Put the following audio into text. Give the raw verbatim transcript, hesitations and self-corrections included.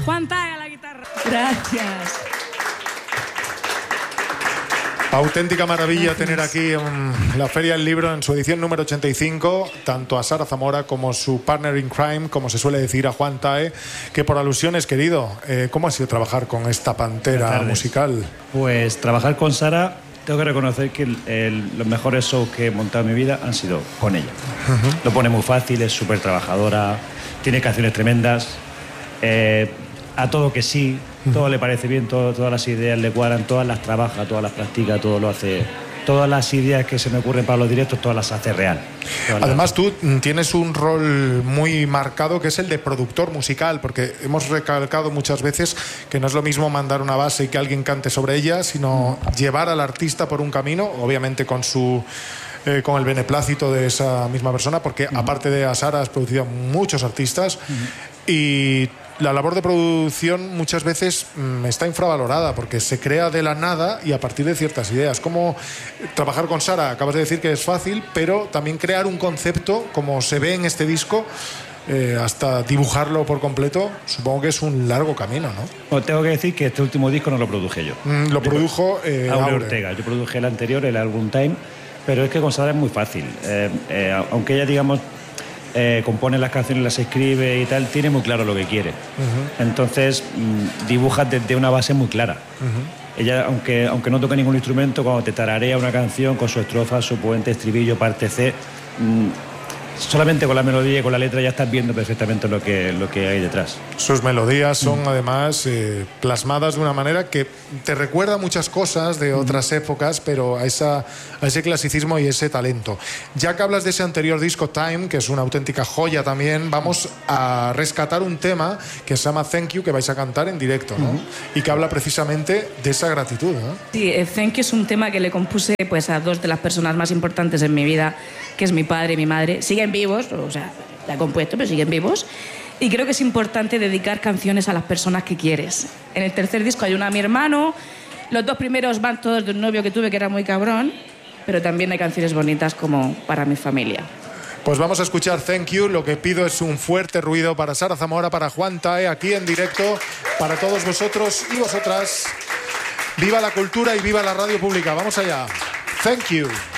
Juan Tae a la guitarra. Gracias. Auténtica maravilla tener aquí en la Feria del Libro, en su edición número ochenta y cinco, tanto a Sara Zamora como su partner in crime, como se suele decir, a Juan Tae, que por alusiones, querido, eh, ¿cómo ha sido trabajar con esta pantera musical? Pues trabajar con Sara, tengo que reconocer que el, el, los mejores shows que he montado en mi vida han sido con ella. Uh-huh. Lo pone muy fácil, es súper trabajadora, tiene canciones tremendas, eh, a todo que sí, todo le parece bien, todo, todas las ideas le cuadran, todas las trabaja, todas las practica, todo lo hace. Todas las ideas que se me ocurren para los directos, todas las hace real. Además, tú tienes un rol muy marcado que es el de productor musical, porque hemos recalcado muchas veces que no es lo mismo mandar una base y que alguien cante sobre ella, sino llevar al artista por un camino, obviamente con su... Eh, con el beneplácito de esa misma persona, porque uh-huh. aparte de a Sara has producido a muchos artistas uh-huh. y la labor de producción muchas veces mmm, está infravalorada porque se crea de la nada y a partir de ciertas ideas. Como trabajar con Sara, acabas de decir que es fácil, pero también crear un concepto como se ve en este disco, eh, hasta dibujarlo por completo, supongo que es un largo camino, ¿no? Bueno, tengo que decir que este último disco no lo produje yo. Mm, lo produjo eh, Aure Aure Ortega. Yo produje el anterior, el Album Time. Pero es que con Sara es muy fácil. Eh, eh, aunque ella, digamos, eh, compone las canciones, las escribe y tal, tiene muy claro lo que quiere. Uh-huh. Entonces, mmm, dibuja desde una base muy clara. Uh-huh. Ella, aunque, aunque no toque ningún instrumento, cuando te tararea una canción con su estrofa, su puente, estribillo, parte C, mmm, solamente con la melodía y con la letra ya estás viendo perfectamente lo que, lo que hay detrás. Sus melodías son mm. además eh, plasmadas de una manera que te recuerda muchas cosas de otras mm. épocas, pero a, esa, a ese clasicismo y ese talento. Ya que hablas de ese anterior disco, Time, que es una auténtica joya también, vamos a rescatar un tema que se llama Thank You, que vais a cantar en directo, ¿no? Mm. Y que habla precisamente de esa gratitud, ¿no? Sí, eh, Thank You es un tema que le compuse pues, a dos de las personas más importantes en mi vida, que es mi padre y mi madre. Siguen vivos, o sea, la he compuesto, pero siguen vivos. Y creo que es importante dedicar canciones a las personas que quieres. En el tercer disco hay una a mi hermano, los dos primeros van todos de un novio que tuve que era muy cabrón, pero también hay canciones bonitas como para mi familia. Pues vamos a escuchar Thank You. Lo que pido es un fuerte ruido para Sara Zamora, para Juan Tae, aquí en directo, para todos vosotros y vosotras. Viva la cultura y viva la radio pública. Vamos allá. Thank You.